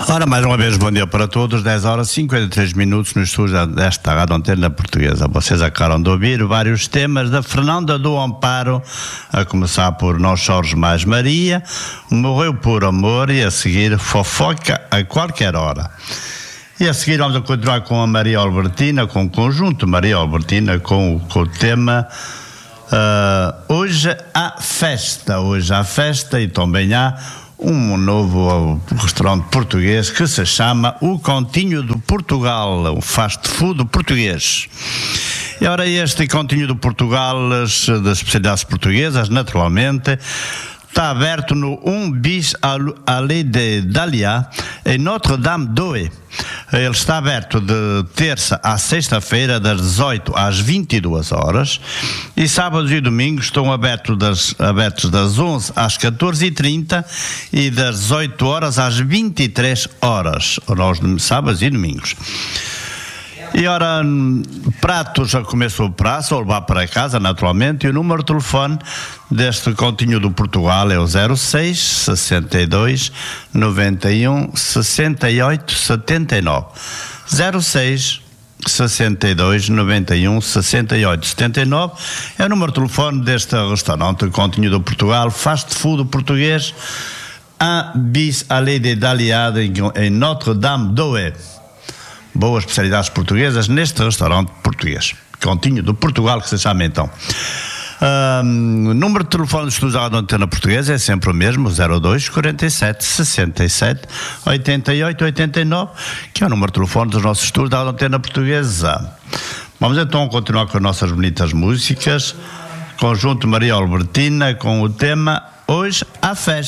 Ora, mais uma vez, bom dia para todos, 10 horas 53 minutos no estúdio desta Rádio Antena Portuguesa. Vocês acabaram de ouvir vários temas da Fernanda do Amparo, a começar por Não Chores Mais Maria, Morreu por Amor e a seguir Fofoca a Qualquer Hora. E a seguir vamos a continuar com a Maria Albertina, com o conjunto Maria Albertina, com o tema Hoje há festa e também há um novo restaurante português que se chama O Continho do Portugal, um fast food português. E ora, este Continho do Portugal, das especialidades portuguesas, naturalmente, está aberto no 1 bis Allée de Dahlia, em Notre-Dame-d'Oé. Ele está aberto de terça à sexta-feira, das 18 às 22 horas, e sábados e domingos estão abertos das 11 às 14h30 e das 18 horas às 23 horas, aos sábados e domingos. E ora, pratos a comer sob praça ou levar para casa, naturalmente, e o número de telefone deste Continho do Portugal é o 06 62 91 68 79. 06 62 91 68 79 é o número de telefone deste restaurante Continho do Portugal, fast food português, 1 bis Allée de Dahlia, em Notre-Dame-d'Oé. Boas especialidades portuguesas neste restaurante português, Continho do Portugal, que se chama então. O número de telefone do Estúdio da Antena Portuguesa é sempre o mesmo, 02 47 67 88 89, que é o número de telefone dos nossos estúdios da Antena Portuguesa. Vamos então continuar com as nossas bonitas músicas. Conjunto Maria Albertina com o tema Hoje há Festa.